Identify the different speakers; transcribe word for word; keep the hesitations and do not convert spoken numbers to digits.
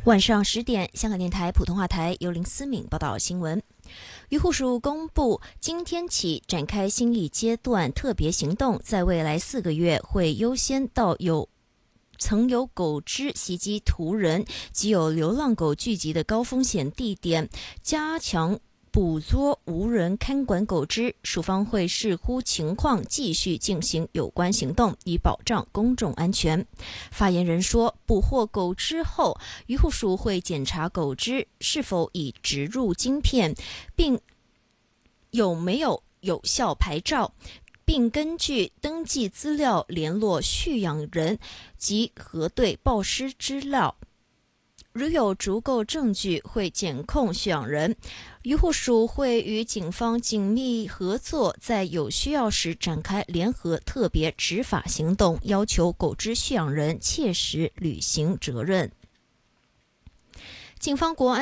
Speaker 1: 晚上十点，香港电台普通话台由林思敏报道新闻。渔护署公布，今天起展开新一阶段特别行动，在未来四个月会优先到有曾有狗只袭击途人及有流浪狗聚集的高风险地点，加强捕捉无人看管狗只，署方会视乎情况继续进行有关行动，以保障公众安全。发言人说，捕获狗只后，渔护署会检查狗只是否已植入晶片，并有没有有效牌照，并根据登记资料联络蓄养人及核对报失资料。如有足够证据，会检控蓄养人。渔护署会与警方紧密合作，在有需要时展开联合特别执法行动，要求狗只蓄养人切实履行责任。警方国安